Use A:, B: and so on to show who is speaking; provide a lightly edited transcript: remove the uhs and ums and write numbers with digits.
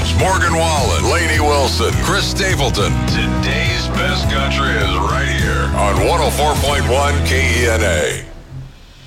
A: Adams, Morgan Wallen, Lainey Wilson, Chris Stapleton. Today's best country is right here on 104.1 KENA.